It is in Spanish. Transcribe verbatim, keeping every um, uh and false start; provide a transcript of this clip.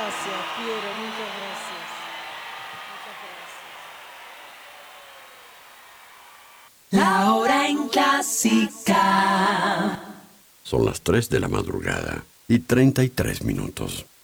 gracias, Piero, muchas gracias. Muchas gracias. La hora en Clásica. Son las tres de la madrugada y treinta y tres minutos.